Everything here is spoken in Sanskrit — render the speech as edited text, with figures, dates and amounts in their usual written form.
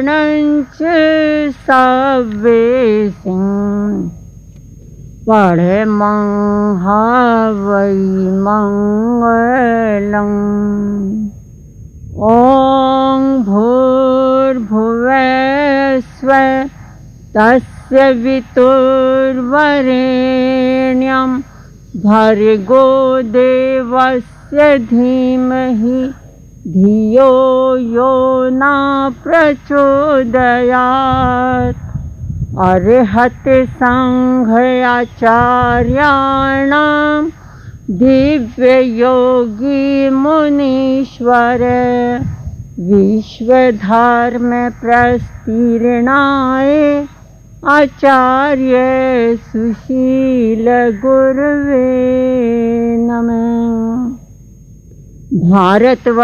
नंच सवे सिंह पढ़े मंहावै मंगलम्। ॐ भूर्भुवस्सुः तस्य वितुर्वरेण्यं भर्गो देवस्य धीमहि धियो यो न प्रचोदयात्। अर्हति संघाचार्याणां दिव्ययोगी मुनीश्वर विश्वधर्म प्रस्तीर्णाय आचार्य सुशील गुरवे नमः। भारत